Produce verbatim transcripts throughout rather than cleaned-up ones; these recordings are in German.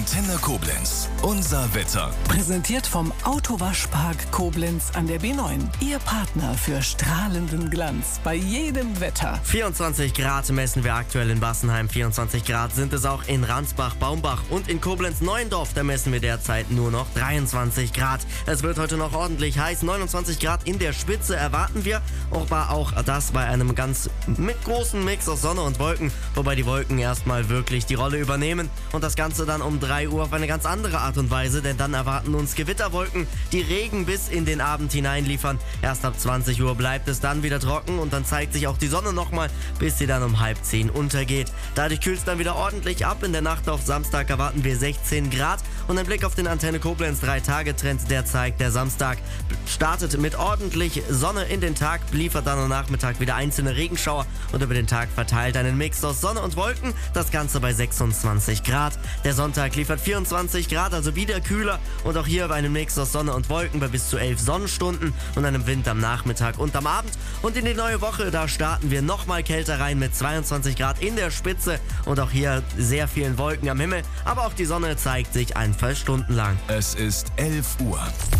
Antenne Koblenz. Unser Wetter. Präsentiert vom Autowaschpark Koblenz an der B neun. Ihr Partner für strahlenden Glanz bei jedem Wetter. vierundzwanzig Grad messen wir aktuell in Bassenheim. vierundzwanzig Grad sind es auch in Ransbach, Baumbach und in Koblenz-Neuendorf. Da messen wir derzeit nur noch dreiundzwanzig Grad. Es wird heute noch ordentlich heiß. neunundzwanzig Grad in der Spitze erwarten wir. Aber auch das bei einem ganz mit großen Mix aus Sonne und Wolken. Wobei die Wolken erstmal wirklich die Rolle übernehmen. Und das Ganze dann um drei Uhr auf eine ganz andere Art und Weise. Denn dann erwarten uns Gewitterwolken, die Regen bis in den Abend hinein liefern. Erst ab zwanzig Uhr bleibt es dann wieder trocken. Und dann zeigt sich auch die Sonne nochmal, bis sie dann um halb zehn untergeht. Dadurch kühlt es dann wieder ordentlich ab. In der Nacht auf Samstag erwarten wir sechzehn Grad. Und ein Blick auf den Antenne Koblenz drei Tage Trend, der zeigt, der Samstag startet mit ordentlich Sonne in den Tag, liefert dann am Nachmittag wieder einzelne Regenschauer und über den Tag verteilt einen Mix aus Sonne und Wolken, das Ganze bei sechsundzwanzig Grad. Der Sonntag liefert vierundzwanzig Grad, also wieder kühler und auch hier bei einem Mix aus Sonne und Wolken bei bis zu elf Sonnenstunden und einem Wind am Nachmittag und am Abend. Und in die neue Woche, da starten wir nochmal kälter rein mit zweiundzwanzig Grad in der Spitze und auch hier sehr vielen Wolken am Himmel, aber auch die Sonne zeigt sich einfach stundenlang. Es ist elf Uhr.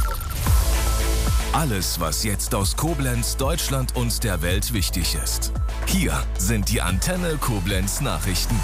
Alles, was jetzt aus Koblenz, Deutschland und der Welt wichtig ist. Hier sind die Antenne Koblenz Nachrichten.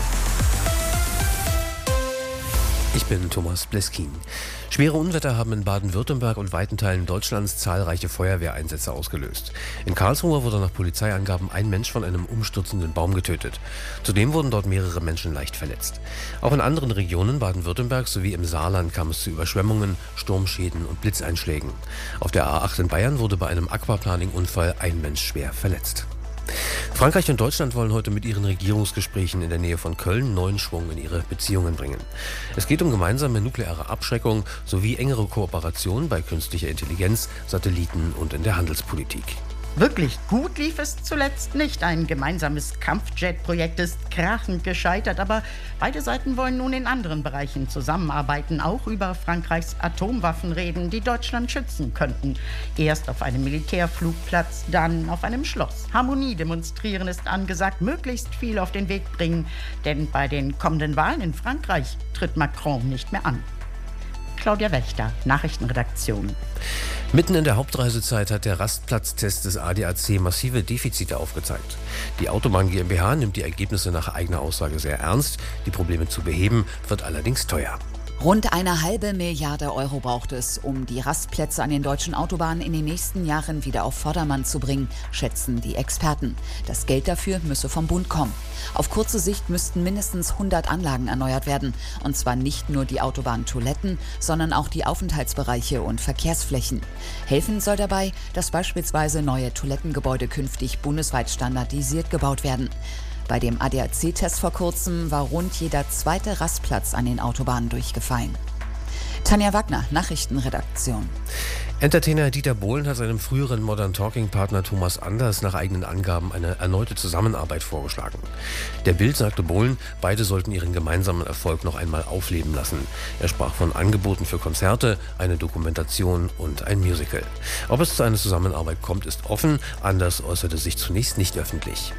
Ich bin Thomas Bleskin. Schwere Unwetter haben in Baden-Württemberg und weiten Teilen Deutschlands zahlreiche Feuerwehreinsätze ausgelöst. In Karlsruhe wurde nach Polizeiangaben ein Mensch von einem umstürzenden Baum getötet. Zudem wurden dort mehrere Menschen leicht verletzt. Auch in anderen Regionen Baden-Württembergs sowie im Saarland kam es zu Überschwemmungen, Sturmschäden und Blitzeinschlägen. Auf der A acht in Bayern wurde bei einem Aquaplaning-Unfall ein Mensch schwer verletzt. Frankreich und Deutschland wollen heute mit ihren Regierungsgesprächen in der Nähe von Köln neuen Schwung in ihre Beziehungen bringen. Es geht um gemeinsame nukleare Abschreckung sowie engere Kooperation bei künstlicher Intelligenz, Satelliten und in der Handelspolitik. Wirklich gut lief es zuletzt nicht. Ein gemeinsames Kampfjet-Projekt ist krachend gescheitert, aber beide Seiten wollen nun in anderen Bereichen zusammenarbeiten, auch über Frankreichs Atomwaffen reden, die Deutschland schützen könnten. Erst auf einem Militärflugplatz, dann auf einem Schloss. Harmonie demonstrieren ist angesagt, möglichst viel auf den Weg bringen, denn bei den kommenden Wahlen in Frankreich tritt Macron nicht mehr an. Claudia Wächter, Nachrichtenredaktion. Mitten in der Hauptreisezeit hat der Rastplatztest des A D A C massive Defizite aufgezeigt. Die Autobahn GmbH nimmt die Ergebnisse nach eigener Aussage sehr ernst. Die Probleme zu beheben wird allerdings teuer. Rund eine halbe Milliarde Euro braucht es, um die Rastplätze an den deutschen Autobahnen in den nächsten Jahren wieder auf Vordermann zu bringen, schätzen die Experten. Das Geld dafür müsse vom Bund kommen. Auf kurze Sicht müssten mindestens hundert Anlagen erneuert werden. Und zwar nicht nur die Autobahntoiletten, sondern auch die Aufenthaltsbereiche und Verkehrsflächen. Helfen soll dabei, dass beispielsweise neue Toilettengebäude künftig bundesweit standardisiert gebaut werden. Bei dem A D A C-Test vor kurzem war rund jeder zweite Rastplatz an den Autobahnen durchgefallen. Tanja Wagner, Nachrichtenredaktion. Entertainer Dieter Bohlen hat seinem früheren Modern Talking-Partner Thomas Anders nach eigenen Angaben eine erneute Zusammenarbeit vorgeschlagen. Der Bild sagte Bohlen, beide sollten ihren gemeinsamen Erfolg noch einmal aufleben lassen. Er sprach von Angeboten für Konzerte, eine Dokumentation und ein Musical. Ob es zu einer Zusammenarbeit kommt, ist offen. Anders äußerte sich zunächst nicht öffentlich.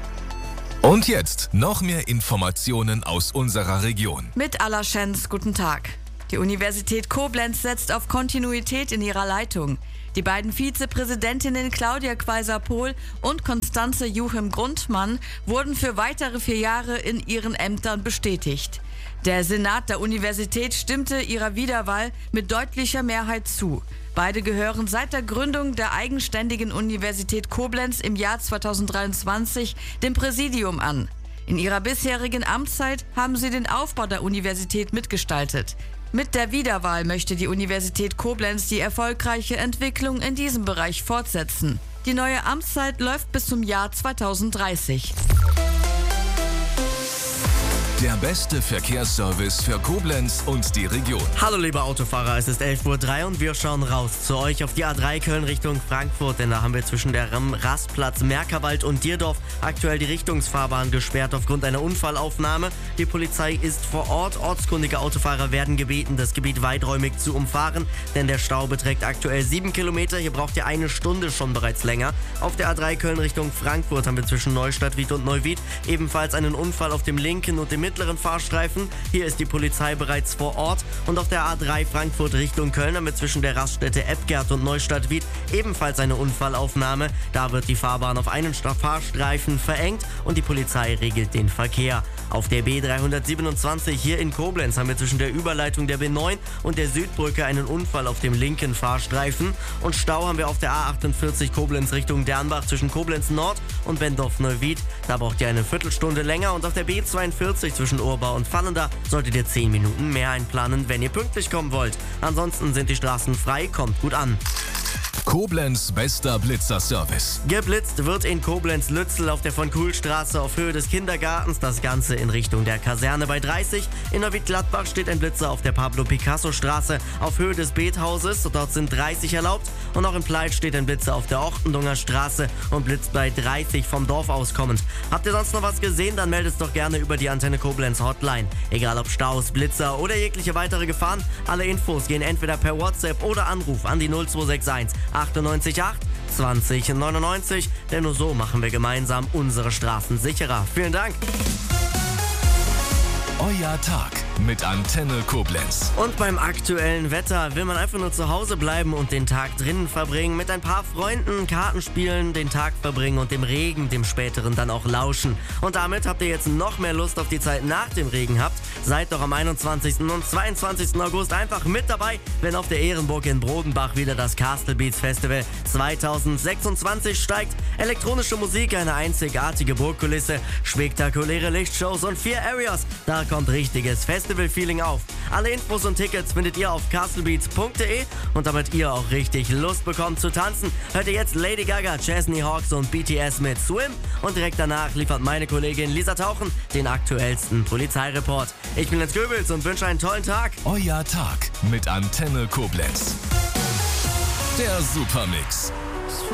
Und jetzt noch mehr Informationen aus unserer Region. Mit Allerschens, guten Tag. Die Universität Koblenz setzt auf Kontinuität in ihrer Leitung. Die beiden Vizepräsidentinnen Claudia Kweiser-Pohl und Konstanze Juchim-Grundmann wurden für weitere vier Jahre in ihren Ämtern bestätigt. Der Senat der Universität stimmte ihrer Wiederwahl mit deutlicher Mehrheit zu. Beide gehören seit der Gründung der eigenständigen Universität Koblenz im Jahr zweitausenddreiundzwanzig dem Präsidium an. In ihrer bisherigen Amtszeit haben sie den Aufbau der Universität mitgestaltet. Mit der Wiederwahl möchte die Universität Koblenz die erfolgreiche Entwicklung in diesem Bereich fortsetzen. Die neue Amtszeit läuft bis zum Jahr zweitausenddreißig. Der beste Verkehrsservice für Koblenz und die Region. Hallo liebe Autofahrer, es ist elf Uhr drei und wir schauen raus zu euch auf die A drei Köln Richtung Frankfurt, denn da haben wir zwischen der Rastplatz Merkerwald und Dierdorf aktuell die Richtungsfahrbahn gesperrt aufgrund einer Unfallaufnahme. Die Polizei ist vor Ort. Ortskundige Autofahrer werden gebeten, das Gebiet weiträumig zu umfahren, denn der Stau beträgt aktuell sieben Kilometer. Hier braucht ihr eine Stunde schon bereits länger. Auf der A drei Köln Richtung Frankfurt haben wir zwischen Neustadt, Wied und Neuwied ebenfalls einen Unfall auf dem linken und dem mittleren Fahrstreifen. Hier ist die Polizei bereits vor Ort. Und auf der A drei Frankfurt Richtung Köln haben wir zwischen der Raststätte Ebgert und Neustadt-Wied ebenfalls eine Unfallaufnahme. Da wird die Fahrbahn auf einen Fahrstreifen verengt und die Polizei regelt den Verkehr. Auf der B dreihundertsiebenundzwanzig hier in Koblenz haben wir zwischen der Überleitung der B neun und der Südbrücke einen Unfall auf dem linken Fahrstreifen. Und Stau haben wir auf der A achtundvierzig Koblenz Richtung Dernbach zwischen Koblenz Nord und Bendorf-Neuwied. Da braucht ihr eine Viertelstunde länger. Und auf der B zweiundvierzig zwischen Urbau und Vallenda solltet ihr zehn Minuten mehr einplanen, wenn ihr pünktlich kommen wollt. Ansonsten sind die Straßen frei, kommt gut an. Koblenz bester Blitzerservice. Geblitzt wird in Koblenz-Lützel auf der Von-Kuhl-Straße auf Höhe des Kindergartens, das Ganze in Richtung der Kaserne bei dreißig. In Neuwied-Gladbach steht ein Blitzer auf der Pablo-Picasso-Straße auf Höhe des Bethauses, dort sind dreißig erlaubt. Und auch in Pleit steht ein Blitzer auf der Ortendunger Straße und blitzt bei dreißig vom Dorf aus kommend. Habt ihr sonst noch was gesehen, dann meldet es doch gerne über die Antenne Koblenz Hotline. Egal ob Staus, Blitzer oder jegliche weitere Gefahren, alle Infos gehen entweder per WhatsApp oder Anruf an die null zwei sechs eins achtundneunzig acht zwanzig neunundneunzig, denn nur so machen wir gemeinsam unsere Straßen sicherer. Vielen Dank. Euer Tag mit Antenne Koblenz. Und beim aktuellen Wetter will man einfach nur zu Hause bleiben und den Tag drinnen verbringen, mit ein paar Freunden Karten spielen, den Tag verbringen und dem Regen, dem späteren dann auch lauschen. Und damit habt ihr jetzt noch mehr Lust auf die Zeit nach dem Regen habt. Seid doch am einundzwanzigsten und zweiundzwanzigsten August einfach mit dabei, wenn auf der Ehrenburg in Brodenbach wieder das Castle Beats Festival zweitausendsechsundzwanzig steigt. Elektronische Musik, eine einzigartige Burgkulisse, spektakuläre Lichtshows und vier Areas. Da kommt richtiges Festival-Feeling auf. Alle Infos und Tickets findet ihr auf castlebeats punkt de und damit ihr auch richtig Lust bekommt zu tanzen, hört ihr jetzt Lady Gaga, Chesney Hawkes und B T S mit Swim und direkt danach liefert meine Kollegin Lisa Tauchen den aktuellsten Polizeireport. Ich bin Jens Goebbels und wünsche einen tollen Tag. Euer Tag mit Antenne Koblenz. Der Supermix.